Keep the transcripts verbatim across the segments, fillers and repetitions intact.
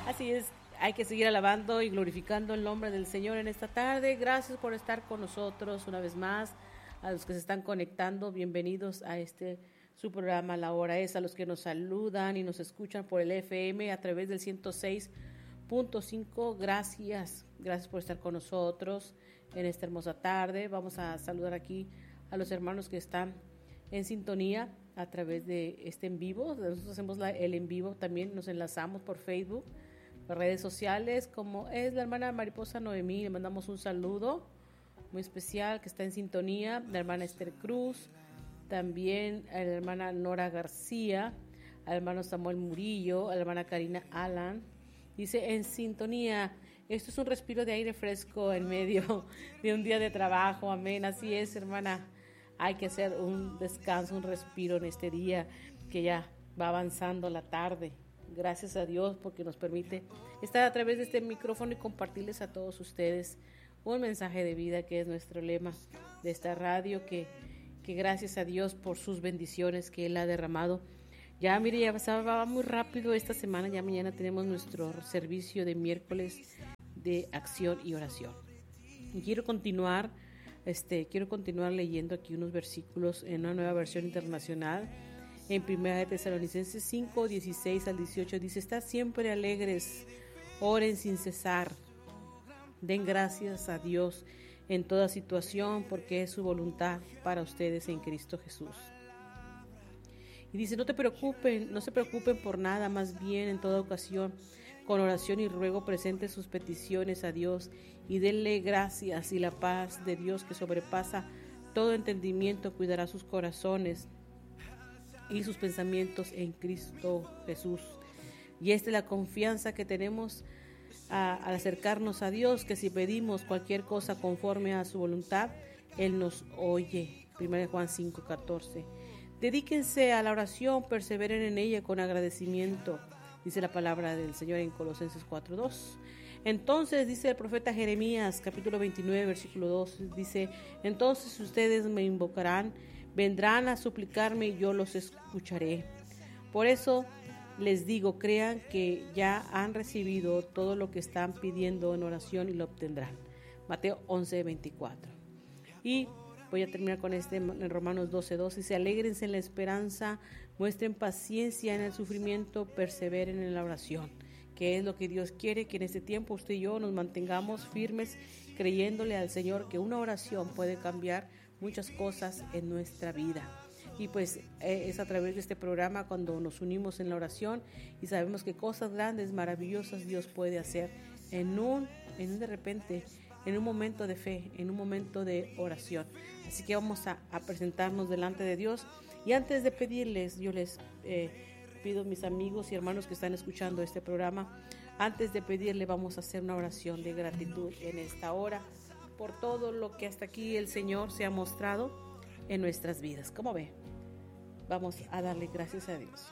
Así es, hay que seguir alabando y glorificando el nombre del Señor en esta tarde. Gracias por estar con nosotros una vez más. A los que se están conectando, bienvenidos a este su programa La Hora Es. A los que nos saludan y nos escuchan por el F M a través del ciento seis punto cinco, gracias. Gracias por estar con nosotros en esta hermosa tarde. Vamos a saludar aquí a los hermanos que están en sintonía a través de este en vivo. Nosotros hacemos la, el en vivo, también nos enlazamos por Facebook, por redes sociales, como es la hermana Mariposa Noemí. Le mandamos un saludo muy especial que está en sintonía, la hermana Esther Cruz, también a la hermana Nora García, al hermano Samuel Murillo, a la hermana Karina Alan. Dice, en sintonía, esto es un respiro de aire fresco en medio de un día de trabajo, amén. Así es, hermana, hay que hacer un descanso, un respiro en este día que ya va avanzando la tarde. Gracias a Dios porque nos permite estar a través de este micrófono y compartirles a todos ustedes un mensaje de vida, que es nuestro lema de esta radio, que, que gracias a Dios por sus bendiciones que Él ha derramado. Ya, mire, ya va muy rápido esta semana, ya mañana tenemos nuestro servicio de miércoles de acción y oración. Y quiero continuar, este, quiero continuar leyendo aquí unos versículos en una nueva versión internacional. En primera de Tesalonicenses cinco, dieciséis al dieciocho dice, estad siempre alegres, oren sin cesar. Den gracias a Dios en toda situación, porque es su voluntad para ustedes en Cristo Jesús. Y dice, no te preocupen, no se preocupen por nada, más bien en toda ocasión, con oración y ruego, presenten sus peticiones a Dios y denle gracias, y la paz de Dios que sobrepasa todo entendimiento cuidará sus corazones y sus pensamientos en Cristo Jesús. Y esta es la confianza que tenemos A, al acercarnos a Dios, que si pedimos cualquier cosa conforme a su voluntad, Él nos oye. primera de Juan cinco, catorce. Dedíquense a la oración, perseveren en ella con agradecimiento, dice la palabra del Señor en Colosenses cuatro, dos. Entonces, dice el profeta Jeremías, capítulo veintinueve, versículo dos, dice, entonces ustedes me invocarán, vendrán a suplicarme y yo los escucharé. Por eso les digo, crean que ya han recibido todo lo que están pidiendo en oración y lo obtendrán. Mateo once, veinticuatro. Y voy a terminar con este en Romanos doce, dos. Dice, alégrense en la esperanza, muestren paciencia en el sufrimiento, perseveren en la oración. Que es lo que Dios quiere, que en este tiempo usted y yo nos mantengamos firmes, creyéndole al Señor que una oración puede cambiar muchas cosas en nuestra vida. Y pues eh, es a través de este programa cuando nos unimos en la oración y sabemos que cosas grandes, maravillosas Dios puede hacer en un, en un de repente, en un momento de fe, en un momento de oración. Así que vamos a, a presentarnos delante de Dios. Y antes de pedirles, yo les eh, pido, mis amigos y hermanos que están escuchando este programa, antes de pedirle vamos a hacer una oración de gratitud en esta hora por todo lo que hasta aquí el Señor se ha mostrado en nuestras vidas. ¿Cómo ve? Vamos a darle gracias a Dios.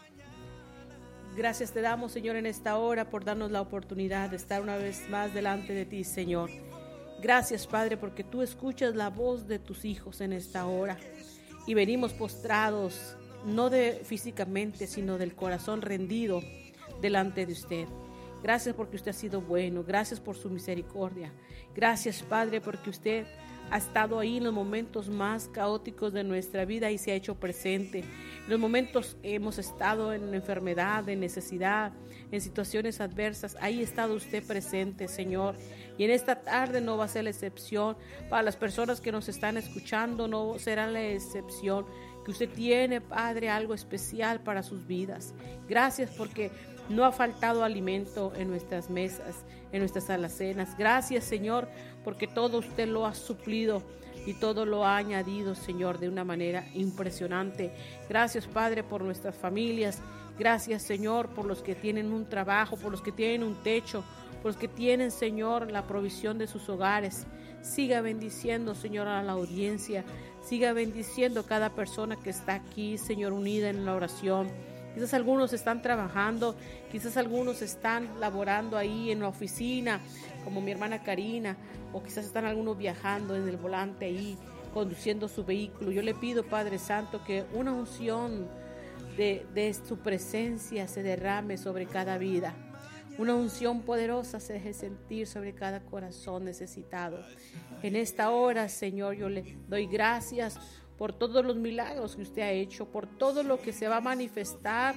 Gracias te damos, Señor, en esta hora por darnos la oportunidad de estar una vez más delante de ti, Señor. Gracias, Padre, porque tú escuchas la voz de tus hijos en esta hora y venimos postrados, no de físicamente, sino del corazón rendido delante de usted. Gracias porque usted ha sido bueno, gracias por su misericordia. Gracias, Padre, porque usted ha estado ahí en los momentos más caóticos de nuestra vida y se ha hecho presente. En los momentos hemos estado en enfermedad, en necesidad, en situaciones adversas. Ahí ha estado usted presente, Señor. Y en esta tarde no va a ser la excepción. Para las personas que nos están escuchando, no será la excepción. Que usted tiene, Padre, algo especial para sus vidas. Gracias porque no ha faltado alimento en nuestras mesas, en nuestras alacenas. Gracias, Señor, porque todo usted lo ha suplido y todo lo ha añadido, Señor, de una manera impresionante. Gracias, Padre, por nuestras familias. Gracias, Señor, por los que tienen un trabajo, por los que tienen un techo, por los que tienen, Señor, la provisión de sus hogares. Siga bendiciendo, Señor, a la audiencia. Siga bendiciendo a cada persona que está aquí, Señor, unida en la oración. Quizás algunos están trabajando, quizás algunos están laborando ahí en la oficina, como mi hermana Karina, o quizás están algunos viajando en el volante ahí, conduciendo su vehículo. Yo le pido, Padre Santo, que una unción de, de su presencia se derrame sobre cada vida. Una unción poderosa se deje sentir sobre cada corazón necesitado. En esta hora, Señor, yo le doy gracias por todos los milagros que usted ha hecho, por todo lo que se va a manifestar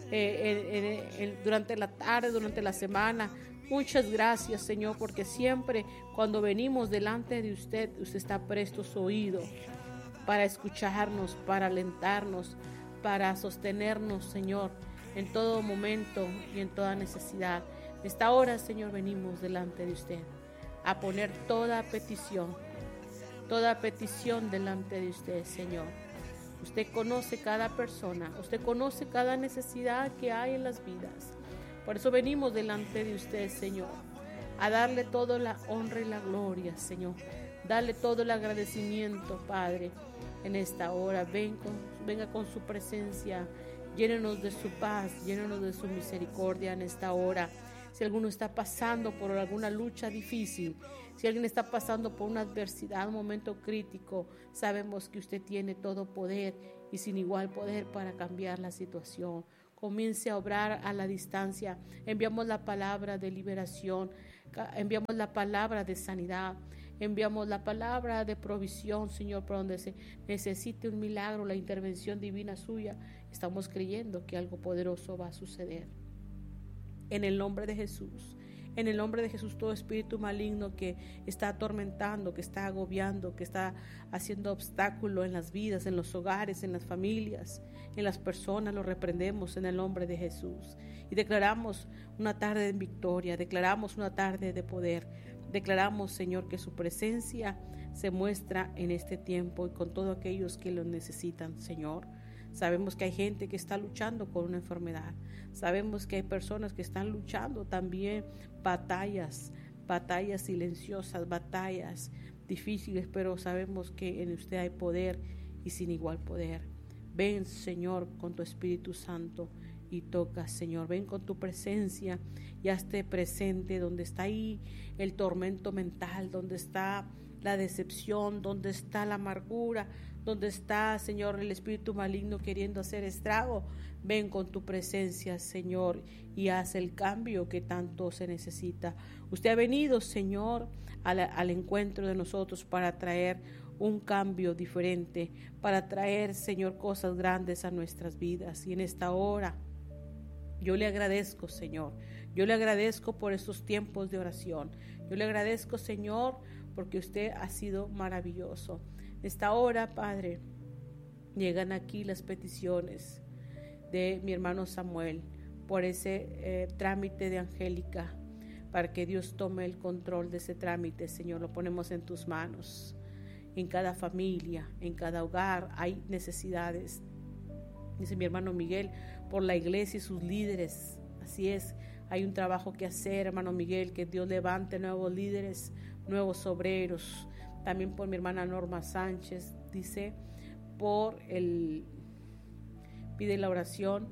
eh, en, en, en, durante la tarde, durante la semana. Muchas gracias, Señor, porque siempre cuando venimos delante de usted, usted está presto su oído para escucharnos, para alentarnos, para sostenernos, Señor, en todo momento y en toda necesidad. En esta hora, Señor, venimos delante de usted a poner toda petición, toda petición delante de usted, Señor. Usted conoce cada persona, usted conoce cada necesidad que hay en las vidas. Por eso venimos delante de usted, Señor, a darle toda la honra y la gloria, Señor. Darle todo el agradecimiento, Padre, en esta hora. Ven con, venga con su presencia, llénenos de su paz, llénenos de su misericordia en esta hora. Si alguno está pasando por alguna lucha difícil, si alguien está pasando por una adversidad, un momento crítico, sabemos que usted tiene todo poder y sin igual poder para cambiar la situación. Comience a obrar a la distancia. Enviamos la palabra de liberación, enviamos la palabra de sanidad, enviamos la palabra de provisión, Señor, por donde se necesite un milagro, la intervención divina suya. Estamos creyendo que algo poderoso va a suceder. En el nombre de Jesús, en el nombre de Jesús, todo espíritu maligno que está atormentando, que está agobiando, que está haciendo obstáculo en las vidas, en los hogares, en las familias, en las personas, lo reprendemos en el nombre de Jesús. Y declaramos una tarde de victoria, declaramos una tarde de poder. Declaramos, Señor, que su presencia se muestra en este tiempo y con todos aquellos que lo necesitan, Señor. Sabemos que hay gente que está luchando con una enfermedad. Sabemos que hay personas que están luchando también batallas, batallas silenciosas, batallas difíciles, pero sabemos que en usted hay poder y sin igual poder. Ven, Señor, con tu Espíritu Santo y toca, Señor. Ven con tu presencia y hazte presente donde está ahí el tormento mental, donde está la decepción, donde está la amargura, donde está, Señor, el espíritu maligno queriendo hacer estrago. Ven con tu presencia, Señor, y haz el cambio que tanto se necesita. Usted ha venido, Señor, al, al encuentro de nosotros para traer un cambio diferente, para traer, Señor, cosas grandes a nuestras vidas. Y en esta hora yo le agradezco, Señor. Yo le agradezco por estos tiempos de oración. Yo le agradezco, Señor, porque usted ha sido maravilloso. En esta hora, Padre, llegan aquí las peticiones de mi hermano Samuel por ese eh, trámite de Angélica, para que Dios tome el control de ese trámite, Señor. Lo ponemos en tus manos. En cada familia, en cada hogar hay necesidades. Dice mi hermano Miguel, por la iglesia y sus líderes. Así es, hay un trabajo que hacer, hermano Miguel, que Dios levante nuevos líderes, nuevos obreros. También por mi hermana Norma Sánchez, dice, por el, pide la oración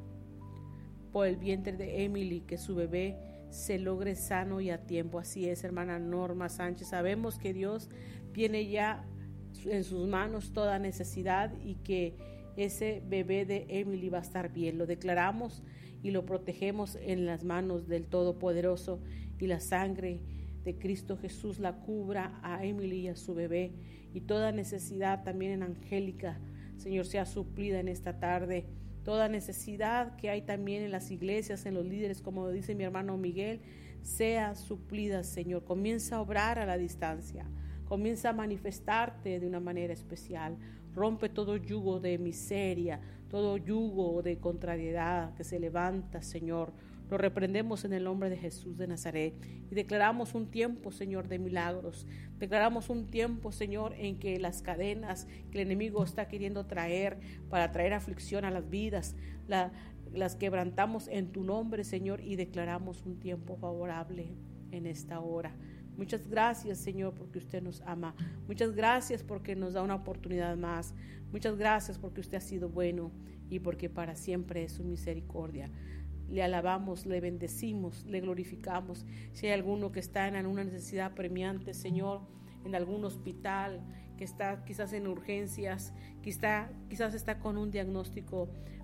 por el vientre de Emily, que su bebé se logre sano y a tiempo. Así es, hermana Norma Sánchez. Sabemos que Dios tiene ya en sus manos toda necesidad y que ese bebé de Emily va a estar bien. Lo declaramos y lo protegemos en las manos del Todopoderoso, y la sangre de Cristo Jesús la cubra a Emily y a su bebé, y toda necesidad también en Angélica, Señor, sea suplida en esta tarde. Toda necesidad que hay también en las iglesias, en los líderes, como dice mi hermano Miguel, sea suplida, Señor. Comienza a obrar a la distancia, comienza a manifestarte de una manera especial. Rompe todo yugo de miseria, todo yugo de contrariedad que se levanta, Señor. Lo reprendemos en el nombre de Jesús de Nazaret y declaramos un tiempo, Señor, de milagros. Declaramos un tiempo, Señor, en que las cadenas que el enemigo está queriendo traer para traer aflicción a las vidas, la, las quebrantamos en tu nombre, Señor, y declaramos un tiempo favorable en esta hora. Muchas gracias, Señor, porque usted nos ama. Muchas gracias porque nos da una oportunidad más. Muchas gracias porque usted ha sido bueno y porque para siempre es su misericordia. Le alabamos, le bendecimos, le glorificamos. Si hay alguno que está en alguna necesidad premiante, Señor, en algún hospital, que está quizás en urgencias, quizá, quizás está con un diagnóstico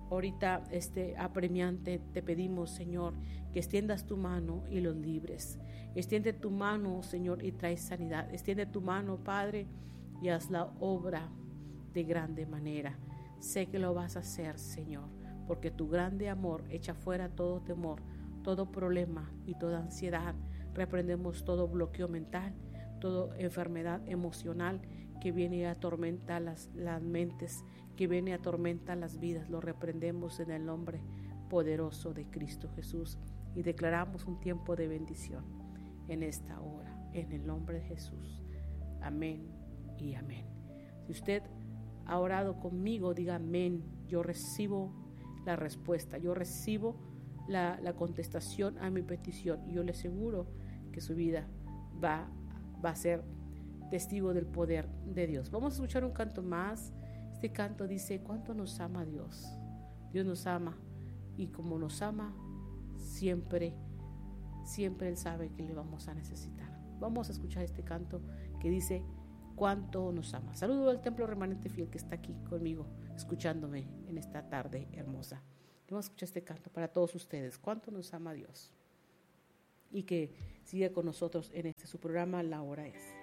ahorita este apremiante, te pedimos, Señor, que extiendas tu mano y los libres. Extiende tu mano, Señor, y trae sanidad. Extiende tu mano, Padre, y haz la obra de grande manera. Sé que lo vas a hacer, Señor, porque tu grande amor echa fuera todo temor, todo problema y toda ansiedad. Reprendemos todo bloqueo mental, toda enfermedad emocional que viene a atormentar las, las mentes, que viene a atormentar las vidas. Lo reprendemos en el nombre poderoso de Cristo Jesús y declaramos un tiempo de bendición en esta hora, en el nombre de Jesús. Amén y amén. Si usted ha orado conmigo, diga amén. Yo recibo la respuesta, yo recibo la, la contestación a mi petición y yo le aseguro que su vida va, va a ser testigo del poder de Dios. Vamos a escuchar un canto más. Este canto dice: ¿cuánto nos ama Dios? Dios nos ama, y como nos ama, siempre, siempre Él sabe que le vamos a necesitar. Vamos a escuchar este canto que dice: ¿cuánto nos ama? Saludo al Templo Remanente Fiel que está aquí conmigo, escuchándome en esta tarde hermosa. Vamos a escuchar este canto para todos ustedes. ¿Cuánto nos ama Dios? Y que siga con nosotros en este su programa La Hora Es.